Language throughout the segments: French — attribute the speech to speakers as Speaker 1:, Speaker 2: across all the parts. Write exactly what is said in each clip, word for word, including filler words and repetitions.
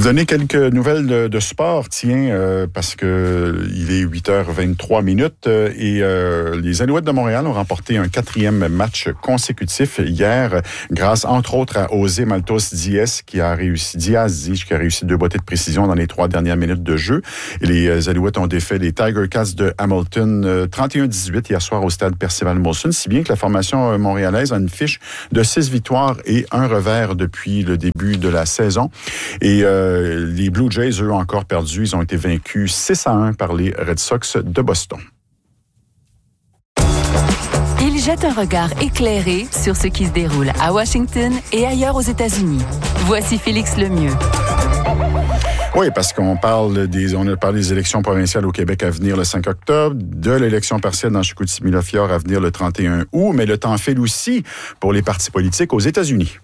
Speaker 1: vous donner quelques nouvelles de, de sport, tiens, euh, parce que il est huit heures vingt-trois minutes euh, et euh, les Alouettes de Montréal ont remporté un quatrième match consécutif hier, grâce entre autres à José Maltos Diaz qui a réussi, Diaz qui a réussi deux bottées de précision dans les trois dernières minutes de jeu. Et les Alouettes ont défait les Tiger Cats de Hamilton euh, trente et un dix-huit hier soir au stade Percival Molson, si bien que la formation montréalaise a une fiche de six victoires et un revers depuis le début de la saison. Et euh, les Blue Jays, eux, ont encore perdu. Ils ont été vaincus six à un par les Red Sox de Boston.
Speaker 2: Il jette un regard éclairé sur ce qui se déroule à Washington et ailleurs aux États-Unis. Voici Félix Lemieux.
Speaker 1: Oui, parce qu'on parle des, on a parlé des élections provinciales au Québec à venir le cinq octobre, de l'élection partielle dans Chicoutimi-Lafiore à venir le trente et un août, mais le temps file aussi pour les partis politiques aux États-Unis.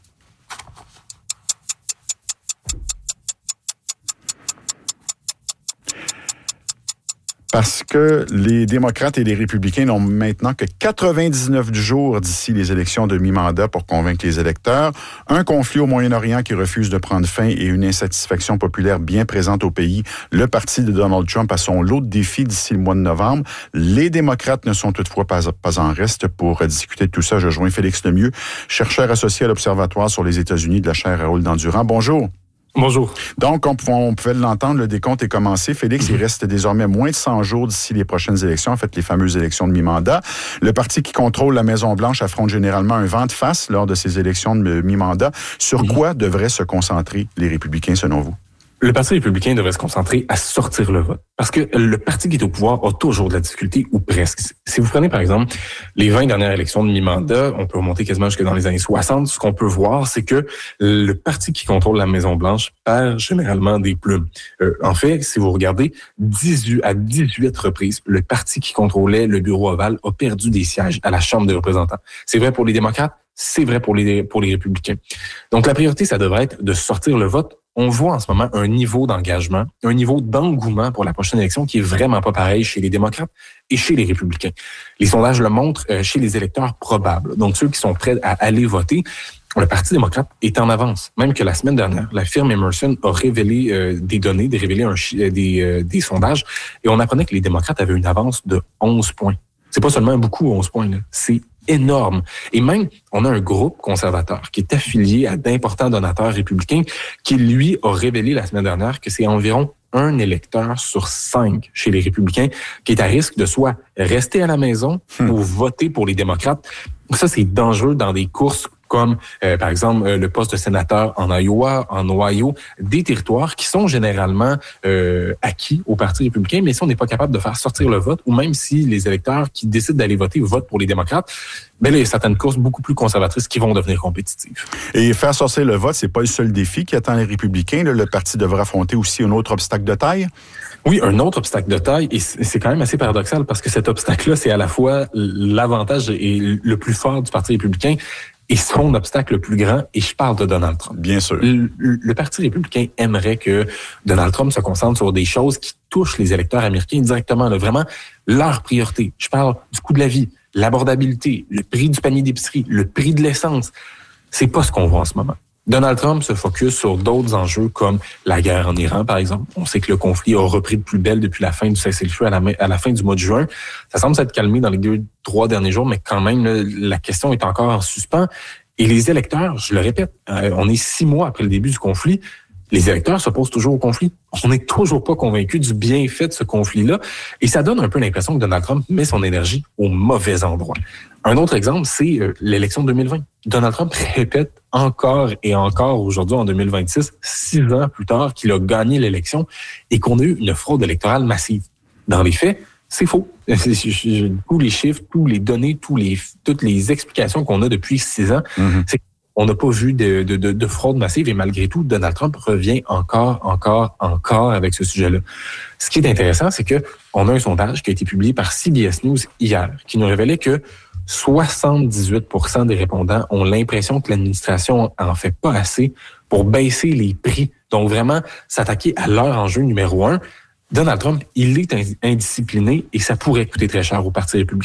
Speaker 1: Parce que les démocrates et les républicains n'ont maintenant que quatre-vingt-dix-neuf jours d'ici les élections de mi-mandat pour convaincre les électeurs. Un conflit au Moyen-Orient qui refuse de prendre fin et une insatisfaction populaire bien présente au pays. Le parti de Donald Trump a son lot de défis d'ici le mois de novembre. Les démocrates ne sont toutefois pas, pas en reste. Pour discuter de tout ça, je joins Félix Lemieux, chercheur associé à l'Observatoire sur les États-Unis de la chaire Raoul Dandurand. Bonjour.
Speaker 3: Bonjour.
Speaker 1: Donc, on, on pouvait l'entendre, le décompte est commencé. Félix, mm-hmm. il reste désormais moins de cent jours d'ici les prochaines élections, en fait, les fameuses élections de mi-mandat. Le parti qui contrôle la Maison-Blanche affronte généralement un vent de face lors de ces élections de mi-mandat. Sur mm-hmm. quoi devraient se concentrer les républicains, selon vous?
Speaker 3: Le Parti républicain devrait se concentrer à sortir le vote. Parce que le parti qui est au pouvoir a toujours de la difficulté, ou presque. Si vous prenez, par exemple, les vingt dernières élections de mi-mandat, on peut remonter quasiment jusque dans les années soixante, ce qu'on peut voir, c'est que le parti qui contrôle la Maison-Blanche perd généralement des plumes. Euh, en fait, si vous regardez, dix-huit à dix-huit reprises, le parti qui contrôlait le bureau ovale a perdu des sièges à la Chambre des représentants. C'est vrai pour les démocrates, c'est vrai pour les, pour les républicains. Donc, la priorité, ça devrait être de sortir le vote. On voit en ce moment un niveau d'engagement, un niveau d'engouement pour la prochaine élection qui est vraiment pas pareil chez les démocrates et chez les républicains. Les sondages le montrent euh, chez les électeurs probables, donc ceux qui sont prêts à aller voter. Le Parti démocrate est en avance. Même que la semaine dernière, la firme Emerson a révélé euh, des données, révélé un, des, euh, des sondages, et on apprenait que les démocrates avaient une avance de onze points. C'est pas seulement beaucoup, onze points, là. C'est énorme. Et même, on a un groupe conservateur qui est affilié à d'importants donateurs républicains qui, lui, a révélé la semaine dernière que c'est environ un électeur sur cinq chez les républicains qui est à risque de soit rester à la maison hmm. ou voter pour les démocrates. Ça, c'est dangereux dans des courses comme, euh, par exemple, euh, le poste de sénateur en Iowa, en Ohio, des territoires qui sont généralement euh, acquis au Parti républicain, mais si on n'est pas capable de faire sortir le vote, ou même si les électeurs qui décident d'aller voter votent pour les démocrates, ben là, il y a certaines courses beaucoup plus conservatrices qui vont devenir compétitives.
Speaker 1: Et faire sortir le vote, c'est pas le seul défi qui attend les républicains. Là. Le parti devra affronter aussi un autre obstacle de taille.
Speaker 3: Oui, un autre obstacle de taille, et c'est quand même assez paradoxal parce que cet obstacle-là, c'est à la fois l'avantage et le plus fort du Parti républicain, et son obstacle le plus grand, et je parle de Donald Trump.
Speaker 1: Bien sûr.
Speaker 3: Le, le Parti républicain aimerait que Donald Trump se concentre sur des choses qui touchent les électeurs américains directement, là, vraiment leur priorité. Je parle du coût de la vie, l'abordabilité, le prix du panier d'épicerie, le prix de l'essence. C'est pas ce qu'on voit en ce moment. Donald Trump se focus sur d'autres enjeux comme la guerre en Iran, par exemple. On sait que le conflit a repris de plus belle depuis la fin du cessez-le-feu à la, à la fin du mois de juin. Ça semble s'être calmé dans les deux, trois derniers jours, mais quand même, là, la question est encore en suspens. Et les électeurs, je le répète, euh, on est six mois après le début du conflit. Les électeurs s'opposent toujours au conflit. On n'est toujours pas convaincus du bienfait de ce conflit-là. Et ça donne un peu l'impression que Donald Trump met son énergie au mauvais endroit. Un autre exemple, c'est euh, l'élection de deux mille vingt. Donald Trump répète encore et encore aujourd'hui, en deux mille vingt-six, six ans plus tard, qu'il a gagné l'élection et qu'on a eu une fraude électorale massive. Dans les faits, c'est faux. Tous les chiffres, tous les données, tous les, toutes les explications qu'on a depuis six ans, mm-hmm. c'est on n'a pas vu de, de, de, de fraude massive et malgré tout, Donald Trump revient encore, encore, encore avec ce sujet-là. Ce qui est intéressant, c'est que on a un sondage qui a été publié par C B S News hier qui nous révélait que soixante-dix-huit pour cent des répondants ont l'impression que l'administration en fait pas assez pour baisser les prix. Donc vraiment s'attaquer à leur enjeu numéro un. Donald Trump, il est indiscipliné et ça pourrait coûter très cher au Parti républicain.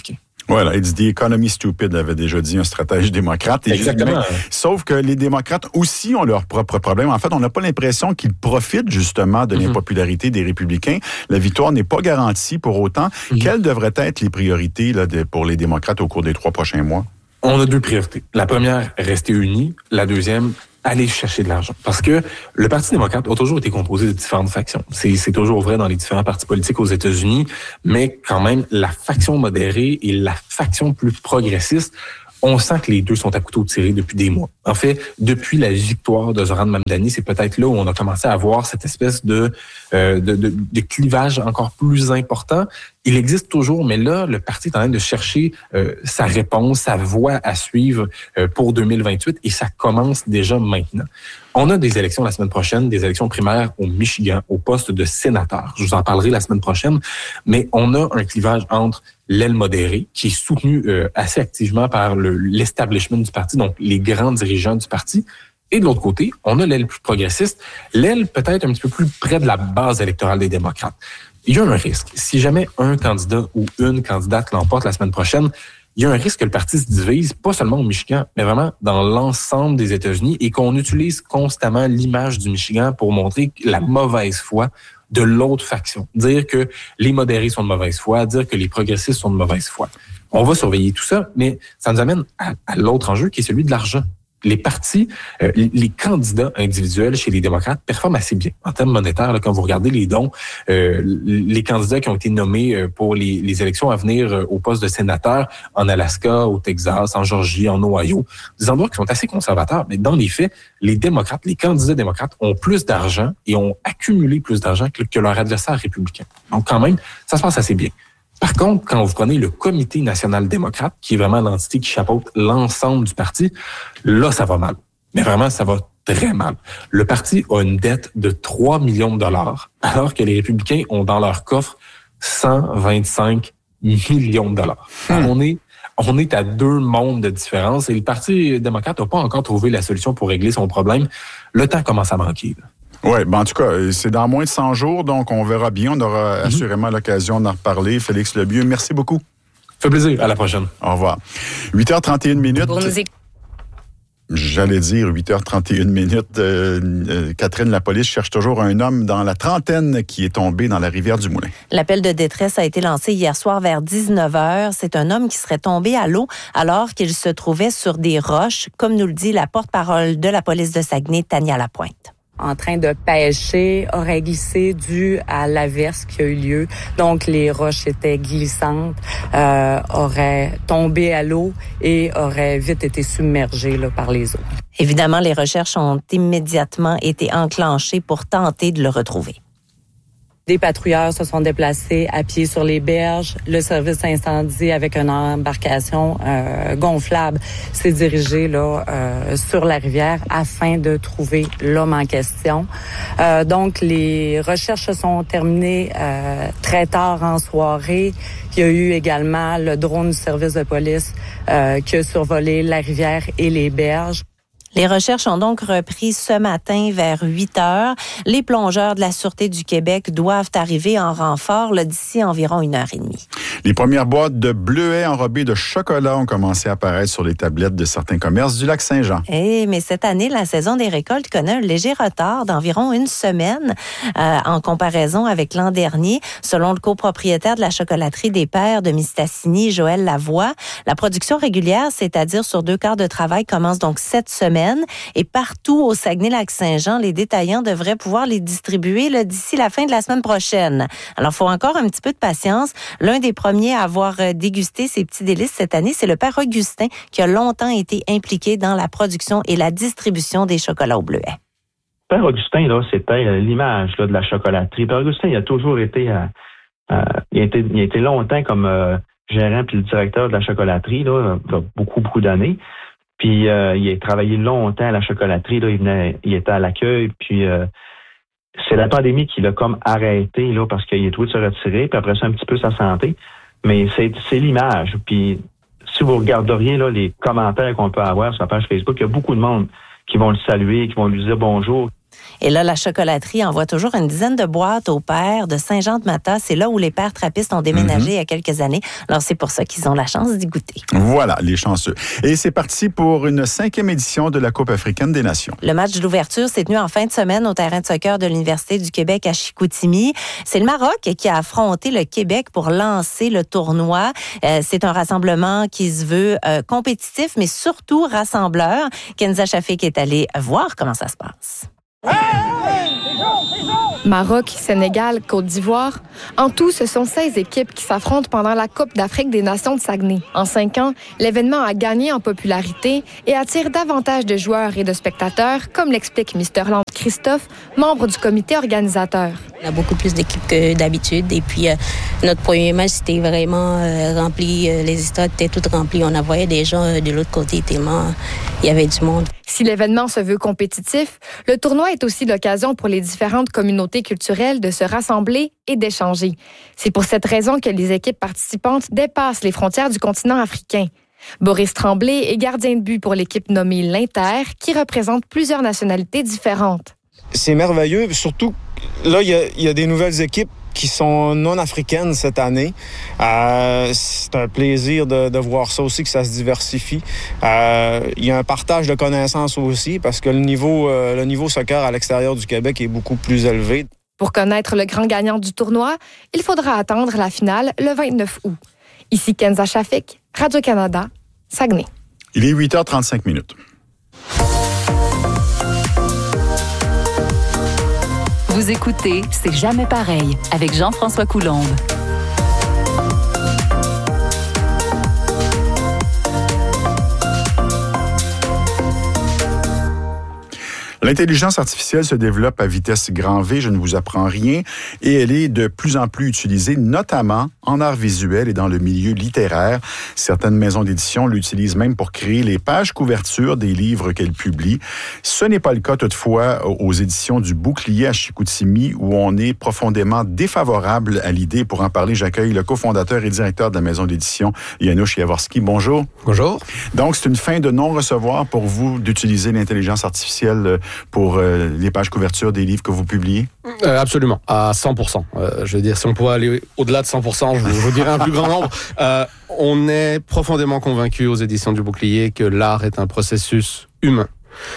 Speaker 1: Voilà, it's the economy stupid, avait déjà dit un stratège démocrate. Et
Speaker 3: Exactement.
Speaker 1: Mais, sauf que les démocrates aussi ont leurs propres problèmes. En fait, on n'a pas l'impression qu'ils profitent justement de mm-hmm. l'impopularité des républicains. La victoire n'est pas garantie pour autant. Mm-hmm. Quelles devraient être les priorités là, de, pour les démocrates au cours des trois prochains mois?
Speaker 3: On a deux priorités. La première, rester unis. La deuxième, aller chercher de l'argent. Parce que le Parti démocrate a toujours été composé de différentes factions. C'est, c'est toujours vrai dans les différents partis politiques aux États-Unis, mais quand même, la faction modérée et la faction plus progressiste, on sent que les deux sont à couteau tiré depuis des mois. En fait, depuis la victoire de Zoran Mamdani, c'est peut-être là où on a commencé à voir cette espèce de, euh, de, de, de clivage encore plus important. Il existe toujours, mais là, le parti est en train de chercher euh, sa réponse, sa voie à suivre euh, pour deux mille vingt-huit, et ça commence déjà maintenant. On a des élections la semaine prochaine, des élections primaires au Michigan, au poste de sénateur. Je vous en parlerai la semaine prochaine, mais on a un clivage entre l'aile modérée, qui est soutenue euh, assez activement par le, l'establishment du parti, donc les grands dirigeants du parti, et de l'autre côté, on a l'aile plus progressiste, l'aile peut-être un petit peu plus près de la base électorale des démocrates. Il y a un risque. Si jamais un candidat ou une candidate l'emporte la semaine prochaine, il y a un risque que le parti se divise, pas seulement au Michigan, mais vraiment dans l'ensemble des États-Unis, et qu'on utilise constamment l'image du Michigan pour montrer la mauvaise foi de l'autre faction. Dire que les modérés sont de mauvaise foi, dire que les progressistes sont de mauvaise foi. On va surveiller tout ça, mais ça nous amène à, à l'autre enjeu qui est celui de l'argent. Les partis, euh, les candidats individuels chez les démocrates performent assez bien. En termes monétaires, là, quand vous regardez les dons, euh, les candidats qui ont été nommés pour les, les élections à venir au poste de sénateur en Alaska, au Texas, en Georgie, en Ohio, des endroits qui sont assez conservateurs, mais dans les faits, les démocrates, les candidats démocrates ont plus d'argent et ont accumulé plus d'argent que, que leurs adversaires républicains. Donc quand même, ça se passe assez bien. Par contre, quand vous prenez le Comité national démocrate, qui est vraiment l'entité qui chapeaute l'ensemble du parti, là, ça va mal. Mais vraiment, ça va très mal. Le parti a une dette de trois millions de dollars, alors que les républicains ont dans leur coffre cent vingt-cinq millions de dollars. Hmm. On est, on est à deux mondes de différence, et le Parti démocrate n'a pas encore trouvé la solution pour régler son problème. Le temps commence à manquer, là.
Speaker 1: Oui, ben en tout cas, c'est dans moins de cent jours, donc on verra bien. On aura mm-hmm. assurément l'occasion d'en reparler. Félix Lemieux, merci beaucoup.
Speaker 3: Ça fait plaisir. À la prochaine.
Speaker 1: Au revoir. huit heures trente et une minutes.
Speaker 2: Pour nous éc-
Speaker 1: J'allais dire huit heures trente et une minutes. Euh, euh, Catherine, la police cherche toujours un homme dans la trentaine qui est tombé dans la rivière du Moulin.
Speaker 4: L'appel de détresse a été lancé hier soir vers dix-neuf heures. C'est un homme qui serait tombé à l'eau alors qu'il se trouvait sur des roches, comme nous le dit la porte-parole de la police de Saguenay, Tania Lapointe.
Speaker 5: En train de pêcher, aurait glissé dû à l'averse qui a eu lieu. Donc, les roches étaient glissantes, euh, aurait tombé à l'eau et aurait vite été submergées là, par les eaux.
Speaker 4: Évidemment, les recherches ont immédiatement été enclenchées pour tenter de le retrouver.
Speaker 5: Des patrouilleurs se sont déplacés à pied sur les berges. Le service incendie avec une embarcation euh, gonflable s'est dirigé là euh, sur la rivière afin de trouver l'homme en question. Euh, donc, les recherches se sont terminées euh, très tard en soirée. Il y a eu également le drone du service de police euh, qui a survolé la rivière et les berges.
Speaker 4: Les recherches ont donc repris ce matin vers huit heures. Les plongeurs de la Sûreté du Québec doivent arriver en renfort là, d'ici environ une heure et demie.
Speaker 1: Les premières boîtes de bleuets enrobés de chocolat ont commencé à apparaître sur les tablettes de certains commerces du Lac-Saint-Jean.
Speaker 4: Eh, mais cette année, la saison des récoltes connaît un léger retard d'environ une semaine euh, en comparaison avec l'an dernier. Selon le copropriétaire de la chocolaterie des Pères de Mistassini, Joël Lavoie, la production régulière, c'est-à-dire sur deux quarts de travail, commence donc cette semaine. Et partout au Saguenay-Lac-Saint-Jean, les détaillants devraient pouvoir les distribuer là, d'ici la fin de la semaine prochaine. Alors, il faut encore un petit peu de patience. L'un des premiers à avoir dégusté ces petits délices cette année, c'est le père Augustin, qui a longtemps été impliqué dans la production et la distribution des chocolats au bleuet.
Speaker 6: Père Augustin, là, c'était l'image là, de la chocolaterie. Père Augustin, il a toujours été, euh, euh, il, a été il a été longtemps comme euh, gérant puis le directeur de la chocolaterie, là, beaucoup, beaucoup d'années. Puis euh, il a travaillé longtemps à la chocolaterie, là, il venait, il était à l'accueil, puis euh, c'est la pandémie qui l'a comme arrêté là parce qu'il est trouvé de se retirer, puis après ça un petit peu sa santé. Mais c'est, c'est l'image. Puis si vous regarderiez là les commentaires qu'on peut avoir sur la page Facebook, il y a beaucoup de monde qui vont le saluer, qui vont lui dire bonjour.
Speaker 4: Et là, la chocolaterie envoie toujours une dizaine de boîtes aux pères de Saint-Jean-de-Matha. C'est là où les pères trappistes ont déménagé mm-hmm. il y a quelques années. Alors, c'est pour ça qu'ils ont la chance d'y goûter.
Speaker 1: Voilà, les chanceux. Et c'est parti pour une cinquième édition de la Coupe africaine des Nations.
Speaker 4: Le match d'ouverture s'est tenu en fin de semaine au terrain de soccer de l'Université du Québec à Chicoutimi. C'est le Maroc qui a affronté le Québec pour lancer le tournoi. Euh, c'est un rassemblement qui se veut euh, compétitif, mais surtout rassembleur. Kenza Chafik est allée voir comment ça se passe.
Speaker 7: Maroc, Sénégal, Côte d'Ivoire. En tout, ce sont seize équipes qui s'affrontent pendant la Coupe d'Afrique des Nations de Saguenay. En cinq ans, l'événement a gagné en popularité et attire davantage de joueurs et de spectateurs, comme l'explique mister Land Christophe, membre du comité organisateur.
Speaker 8: On a beaucoup plus d'équipes que d'habitude. Et puis, euh, notre premier match, c'était vraiment euh, rempli. Euh, les stades étaient toutes remplies. On envoyait des gens euh, de l'autre côté tellement euh, il y avait du monde.
Speaker 7: Si l'événement se veut compétitif, le tournoi est aussi l'occasion pour les différentes communautés culturelles de se rassembler et d'échanger. C'est pour cette raison que les équipes participantes dépassent les frontières du continent africain. Boris Tremblay est gardien de but pour l'équipe nommée l'Inter, qui représente plusieurs nationalités différentes.
Speaker 9: C'est merveilleux, surtout là, il y, y a des nouvelles équipes qui sont non africaines cette année. Euh, c'est un plaisir de, de voir ça aussi, que ça se diversifie. Euh, il y a un partage de connaissances aussi, parce que le niveau, euh, le niveau soccer à l'extérieur du Québec est beaucoup plus élevé.
Speaker 7: Pour connaître le grand gagnant du tournoi, il faudra attendre la finale le vingt-neuf août. Ici Kenza Chafik, Radio-Canada, Saguenay.
Speaker 1: Il est huit heures trente-cinq minutes.
Speaker 2: Vous écoutez C'est jamais pareil avec Jean-François Coulombe.
Speaker 1: L'intelligence artificielle se développe à vitesse grand V, je ne vous apprends rien, et elle est de plus en plus utilisée, notamment en art visuel et dans le milieu littéraire. Certaines maisons d'édition l'utilisent même pour créer les pages couvertures des livres qu'elles publient. Ce n'est pas le cas toutefois aux éditions du Bouclier à Chicoutimi, où on est profondément défavorable à l'idée. Pour en parler, j'accueille le cofondateur et directeur de la maison d'édition, Janusz Jaworski. Bonjour.
Speaker 10: Bonjour.
Speaker 1: Donc, c'est une fin de non-recevoir pour vous d'utiliser l'intelligence artificielle pour euh, les pages couverture des livres que vous publiez?
Speaker 10: Euh, absolument, à cent pour cent. Euh, je veux dire, si on pouvait aller au-delà de cent pour cent, je vous, je vous dirais un plus grand nombre. Euh, on est profondément convaincus aux éditions du Bouclier que l'art est un processus humain.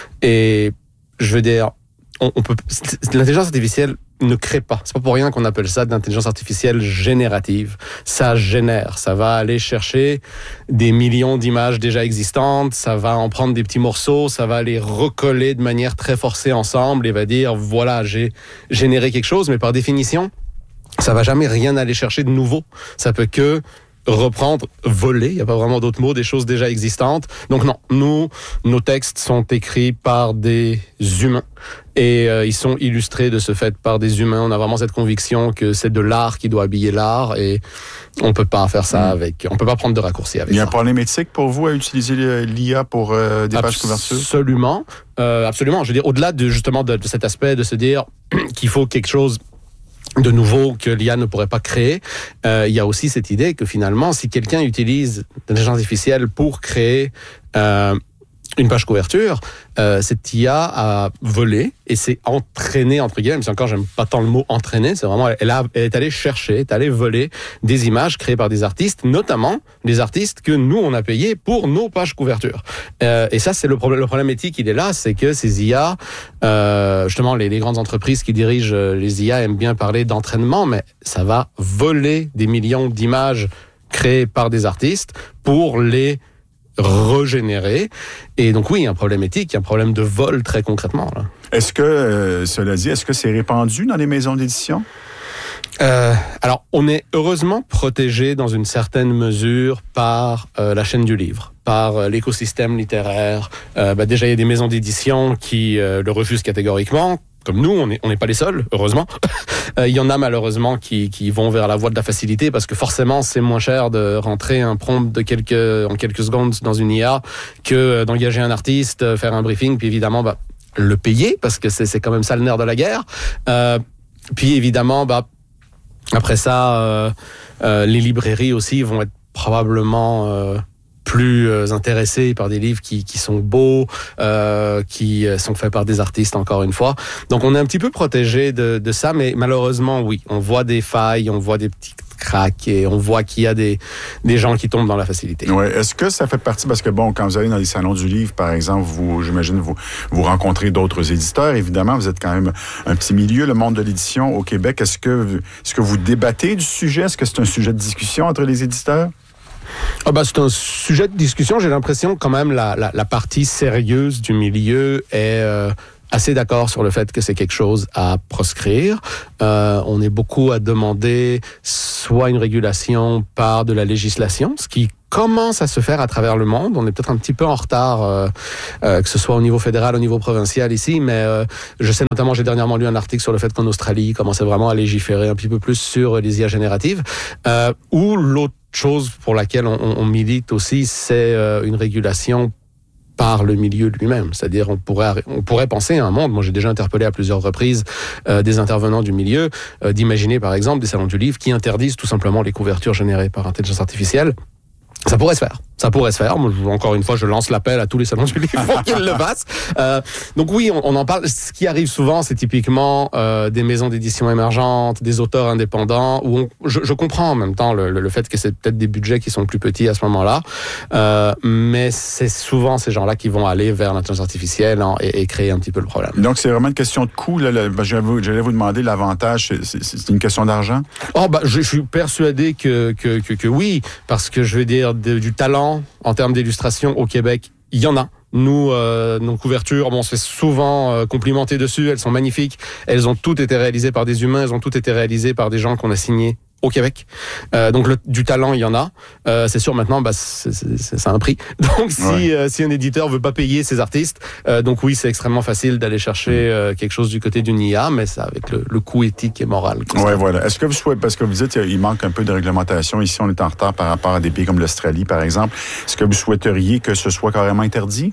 Speaker 10: Et je veux dire, on, on peut, l'intelligence artificielle ne crée pas. C'est pas pour rien qu'on appelle ça de l'intelligence artificielle générative. Ça génère. Ça va aller chercher des millions d'images déjà existantes. Ça va en prendre des petits morceaux. Ça va les recoller de manière très forcée ensemble et va dire, voilà, j'ai généré quelque chose. Mais par définition, ça va jamais rien aller chercher de nouveau. Ça peut que reprendre, voler, il n'y a pas vraiment d'autres mots, des choses déjà existantes. Donc non, nous, nos textes sont écrits par des humains et euh, ils sont illustrés de ce fait par des humains. On a vraiment cette conviction que c'est de l'art qui doit habiller l'art et on peut pas faire ça avec, on peut pas prendre de raccourcis avec ça.
Speaker 1: Il y a un problème éthique pour vous à utiliser l'I A pour euh, des pages couverture?
Speaker 10: Absolument, euh, absolument. Je veux dire, au-delà de justement de, de cet aspect de se dire qu'il faut quelque chose de nouveau que l'I A ne pourrait pas créer. Euh, il y a aussi cette idée que finalement, si quelqu'un utilise l'intelligence artificielle pour créer euh, une page couverture, euh, cette I A a volé et s'est entraînée, entre guillemets, même si encore j'aime pas tant le mot entraîner, c'est vraiment, elle, a, elle est allée chercher, est allée voler des images créées par des artistes, notamment des artistes que nous, on a payés pour nos pages couverture. Euh, et ça, c'est le problème, le problème éthique, il est là, c'est que ces I A, euh, justement, les, les grandes entreprises qui dirigent les I A aiment bien parler d'entraînement, mais ça va voler des millions d'images créées par des artistes pour les régénérer. Et donc oui, il y a un problème éthique, il y a un problème de vol très concrètement. Là.
Speaker 1: Est-ce que, euh, cela dit, est-ce que c'est répandu dans les maisons d'édition?
Speaker 10: Euh, alors, on est heureusement protégé dans une certaine mesure par euh, la chaîne du livre, par euh, l'écosystème littéraire. Euh, bah, déjà, il y a des maisons d'édition qui euh, le refusent catégoriquement. Comme nous, on n'est on n'est pas les seuls, heureusement. euh, il y en a malheureusement qui, qui vont vers la voie de la facilité parce que forcément, c'est moins cher de rentrer un prompt de quelques, en quelques secondes dans une I A que d'engager un artiste, faire un briefing, puis évidemment, bah, le payer parce que c'est, c'est quand même ça le nerf de la guerre. Euh, puis évidemment, bah, après ça, euh, euh, les librairies aussi vont être probablement euh, plus euh, intéressés par des livres qui, qui sont beaux, euh, qui sont faits par des artistes, encore une fois. Donc, on est un petit peu protégé de, de ça, mais malheureusement, oui, on voit des failles, on voit des petits cracks et on voit qu'il y a des, des gens qui tombent dans la facilité.
Speaker 1: Ouais. Est-ce que ça fait partie, parce que bon, quand vous allez dans les salons du livre, par exemple, vous, j'imagine, vous, vous rencontrez d'autres éditeurs. Évidemment, vous êtes quand même un petit milieu, le monde de l'édition au Québec. Est-ce que, est-ce que vous débattez du sujet? Est-ce que c'est un sujet de discussion entre les éditeurs?
Speaker 10: Ah bah, c'est un sujet de discussion. J'ai l'impression quand même la, la, la partie sérieuse du milieu est euh, assez d'accord sur le fait que c'est quelque chose à proscrire. Euh, on est beaucoup à demander soit une régulation par de la législation, ce qui commence à se faire à travers le monde. On est peut-être un petit peu en retard, euh, euh, que ce soit au niveau fédéral, au niveau provincial ici, mais euh, je sais notamment, j'ai dernièrement lu un article sur le fait qu'en Australie, ils commençaient vraiment à légiférer un petit peu plus sur les I A génératives, euh, ou l'autre chose pour laquelle on, on milite aussi, c'est euh, une régulation par le milieu lui-même. C'est-à-dire, on pourrait, on pourrait penser à un monde, moi j'ai déjà interpellé à plusieurs reprises euh, des intervenants du milieu, euh, d'imaginer par exemple des salons du livre qui interdisent tout simplement les couvertures générées par intelligence artificielle. Ça pourrait se faire. Ça pourrait se faire. Moi, encore une fois, je lance l'appel à tous les salons du livre pour qu'ils le fassent. Euh, donc oui, on, on en parle. Ce qui arrive souvent, c'est typiquement euh, des maisons d'édition émergentes, des auteurs indépendants, où on, je, je comprends en même temps le, le, le fait que c'est peut-être des budgets qui sont plus petits à ce moment-là, euh, mais c'est souvent ces gens-là qui vont aller vers l'intelligence artificielle hein, et, et créer un petit peu le problème.
Speaker 1: Donc c'est vraiment une question de coût. Là, là, j'allais, vous, j'allais vous demander l'avantage. C'est, c'est, c'est une question d'argent?
Speaker 10: Oh bah, je, je suis persuadé que, que, que, que oui, parce que je veux dire de, du talent en termes d'illustration au Québec, il y en a. Nous, euh, nos couvertures, bon, on se fait souvent euh, complimenter dessus, elles sont magnifiques. Elles ont toutes été réalisées par des humains, elles ont toutes été réalisées par des gens qu'on a signés au Québec. Euh, donc le, du talent, il y en a. Euh, c'est sûr maintenant, bah, c'est, c'est, c'est, c'est un prix. Donc si, ouais. euh, si un éditeur veut pas payer ses artistes, euh, donc oui, c'est extrêmement facile d'aller chercher euh, quelque chose du côté d'une I A, mais c'est avec le, le coût éthique et moral.
Speaker 1: Ouais, voilà. Est-ce que vous souhaitez, parce que vous dites il manque un peu de réglementation ici, on est en retard par rapport à des pays comme l'Australie, par exemple. Est-ce que vous souhaiteriez que ce soit carrément interdit?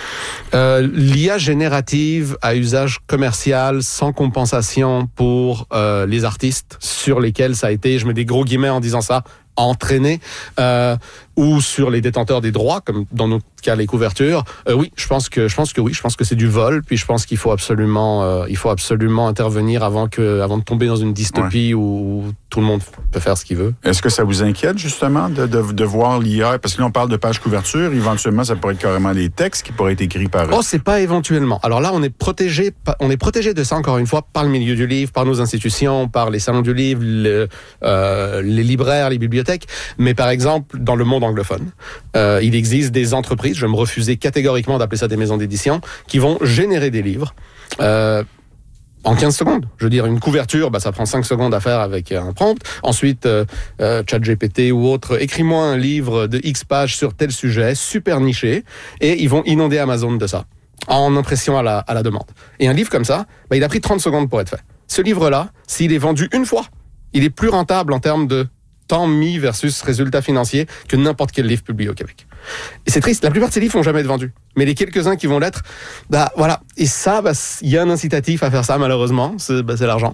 Speaker 10: Euh, L'I A générative à usage commercial sans compensation pour euh, les artistes sur lesquels ça a été, je mets des gros guillemets en disant ça, entraîné, euh, ou sur les détenteurs des droits, comme dans notre cas les couvertures. Euh, oui, je pense que je pense que oui, je pense que c'est du vol. Puis je pense qu'il faut absolument, euh, il faut absolument intervenir avant que, avant de tomber dans une dystopie ouais. où tout le monde peut faire ce qu'il veut.
Speaker 1: Est-ce que ça vous inquiète justement de, de, de voir l'I A, parce que là on parle de page couverture, éventuellement ça pourrait être carrément des textes qui pourraient être écrits par eux.
Speaker 10: Oh, c'est pas éventuellement. Alors là, on est protégé, on est protégé de ça encore une fois par le milieu du livre, par nos institutions, par les salons du livre, le, euh, les libraires, les bibliothèques. Mais par exemple, dans le monde anglophone, euh, il existe des entreprises, je vais me refuser catégoriquement d'appeler ça des maisons d'édition, qui vont générer des livres euh, en quinze secondes. Je veux dire, une couverture, bah, ça prend cinq secondes à faire avec un prompt. Ensuite, euh, euh, ChatGPT ou autre, écris-moi un livre de X pages sur tel sujet, super niché, et ils vont inonder Amazon de ça, en impression à la, à la demande. Et un livre comme ça, bah, il a pris trente secondes pour être fait. Ce livre-là, s'il est vendu une fois, il est plus rentable en termes de temps mis versus résultat financier que n'importe quel livre publié au Québec. Et c'est triste, la plupart de ces livres vont jamais être vendus. Mais les quelques-uns qui vont l'être, bah voilà. Et ça, bah, il y a un incitatif à faire ça, malheureusement, c'est, bah, c'est l'argent.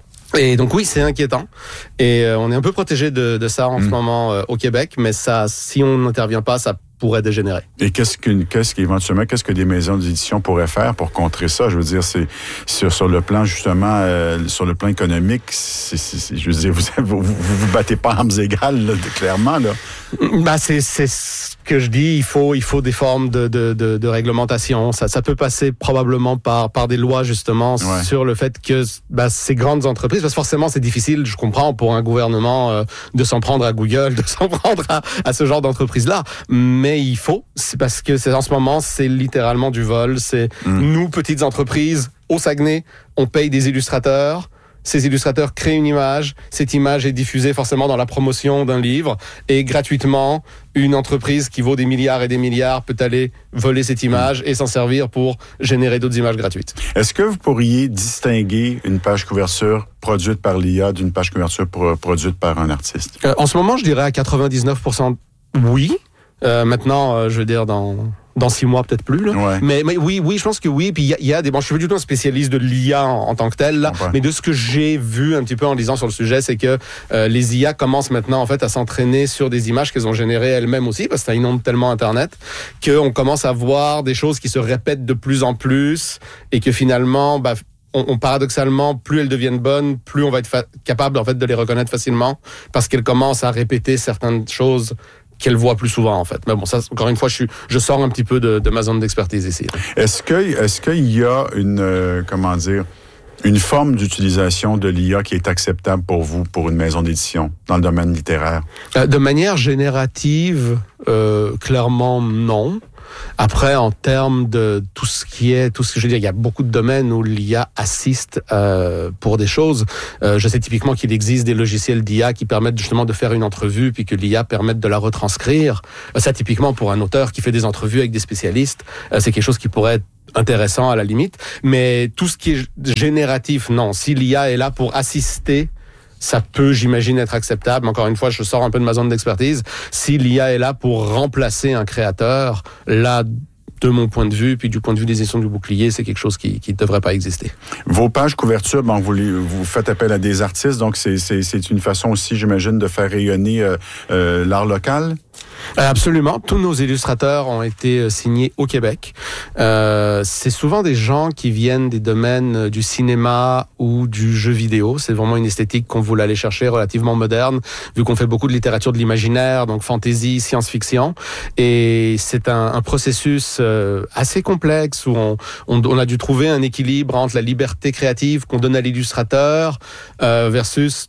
Speaker 10: Et donc oui, c'est inquiétant. Et euh, on est un peu protégé de, de ça en mmh. ce moment euh, au Québec, mais ça, si on n'intervient pas, ça pourrait dégénérer.
Speaker 1: Et qu'est-ce qu'une, qu'est-ce qu'éventuellement, qu'est-ce que des maisons d'édition pourraient faire pour contrer ça? Je veux dire, c'est sur, sur le plan justement, euh, sur le plan économique, c'est, c'est, c'est, je veux dire, vous vous, vous, vous battez pas armes égales, là, clairement là.
Speaker 10: Bah c'est c'est ce que je dis. Il faut il faut des formes de de de, de réglementation. Ça ça peut passer probablement par par des lois justement ouais. sur le fait que bah ces grandes entreprises, parce que forcément c'est difficile, je comprends, pour un gouvernement euh, de s'en prendre à Google, de s'en prendre à, à ce genre d'entreprise là. Mais il faut, c'est parce que c'est en ce moment c'est littéralement du vol. C'est mmh. nous petites entreprises au Saguenay, on paye des illustrateurs. Ces illustrateurs créent une image, cette image est diffusée forcément dans la promotion d'un livre, et gratuitement, une entreprise qui vaut des milliards et des milliards peut aller voler cette image et s'en servir pour générer d'autres images gratuites.
Speaker 1: Est-ce que vous pourriez distinguer une page couverture produite par l'I A d'une page couverture pro- produite par un artiste?
Speaker 10: Euh, en ce moment, je dirais à quatre-vingt-dix-neuf pour cent oui. Euh, maintenant, euh, je veux dire, dans... dans six mois, peut-être plus. Là.
Speaker 1: Ouais.
Speaker 10: Mais, mais oui, oui, je pense que oui. Puis il y a, il y a des. Bon, je suis pas du tout un spécialiste de l'I A en, en tant que tel, là,
Speaker 1: ouais.
Speaker 10: mais de ce que j'ai vu un petit peu en lisant sur le sujet, c'est que euh, les I A commencent maintenant en fait à s'entraîner sur des images qu'elles ont générées elles-mêmes aussi, parce que ça inonde tellement Internet qu'on commence à voir des choses qui se répètent de plus en plus et que finalement, bah, on, on paradoxalement, plus elles deviennent bonnes, plus on va être fa- capable en fait de les reconnaître facilement, parce qu'elles commencent à répéter certaines choses qu'elle voit plus souvent, en fait. Mais bon, ça, encore une fois, je, suis, je sors un petit peu de, de ma zone d'expertise ici.
Speaker 1: Est-ce que, est-ce qu'il y a une, euh, comment dire, une forme d'utilisation de l'I A qui est acceptable pour vous, pour une maison d'édition, dans le domaine littéraire?
Speaker 10: Euh, de manière générative, euh, clairement, non. Après, en termes de tout ce qui est, tout ce que je veux dire, il y a beaucoup de domaines où l'I A assiste euh, pour des choses. Euh, je sais typiquement qu'il existe des logiciels d'I A qui permettent justement de faire une entrevue puis que l'I A permette de la retranscrire. Euh, ça, typiquement, pour un auteur qui fait des entrevues avec des spécialistes, euh, c'est quelque chose qui pourrait être intéressant à la limite. Mais tout ce qui est génératif, non. Si l'I A est là pour assister, ça peut, j'imagine, être acceptable. Encore une fois, je sors un peu de ma zone d'expertise. Si l'I A est là pour remplacer un créateur, là, de mon point de vue, puis du point de vue des éditions du Bouclier, c'est quelque chose qui ne devrait pas exister.
Speaker 1: Vos pages couverture, bon, vous, les, vous faites appel à des artistes, donc c'est, c'est, c'est une façon aussi, j'imagine, de faire rayonner euh, euh, l'art local?
Speaker 10: Absolument. Tous nos illustrateurs ont été signés au Québec. Euh, c'est souvent des gens qui viennent des domaines du cinéma ou du jeu vidéo. C'est vraiment une esthétique qu'on voulait aller chercher, relativement moderne, vu qu'on fait beaucoup de littérature de l'imaginaire, donc fantasy, science-fiction. Et c'est un, un processus euh, assez complexe où on, on, on a dû trouver un équilibre entre la liberté créative qu'on donne à l'illustrateur euh, versus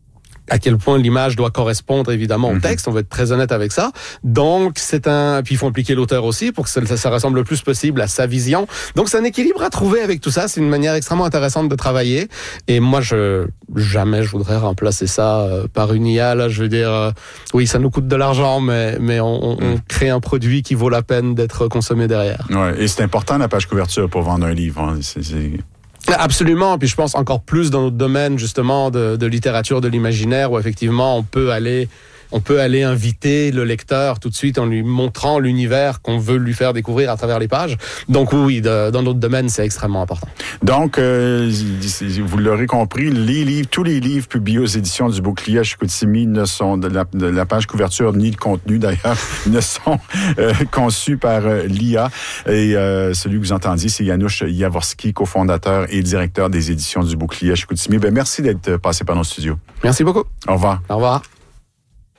Speaker 10: à quel point l'image doit correspondre évidemment au texte, on va être très honnête avec ça. Donc c'est un, puis il faut impliquer l'auteur aussi pour que ça, ça ressemble le plus possible à sa vision. Donc c'est un équilibre à trouver avec tout ça. C'est une manière extrêmement intéressante de travailler. Et moi, je jamais je voudrais remplacer ça euh, par une I A. Là, je veux dire, euh, oui, ça nous coûte de l'argent, mais mais on, on, on crée un produit qui vaut la peine d'être consommé derrière.
Speaker 1: Ouais, et c'est important la page couverture pour vendre un livre. Hein. C'est, c'est...
Speaker 10: Absolument, puis je pense encore plus dans notre domaine justement de, de littérature de l'imaginaire où effectivement on peut aller on peut aller inviter le lecteur tout de suite en lui montrant l'univers qu'on veut lui faire découvrir à travers les pages. Donc oui, de, dans notre domaine, c'est extrêmement important.
Speaker 1: Donc, euh, vous l'aurez compris, les livres, tous les livres publiés aux éditions du Bouclier à Chicoutimi ne sont de la, de la page couverture ni le contenu d'ailleurs ne sont euh, conçus par euh, l'I A. Et euh, celui que vous entendiez, c'est Janusz Jaworski, cofondateur et directeur des éditions du Bouclier à Chicoutimi. Ben merci d'être passé par nos studios.
Speaker 10: Merci beaucoup.
Speaker 1: Au revoir.
Speaker 10: Au revoir.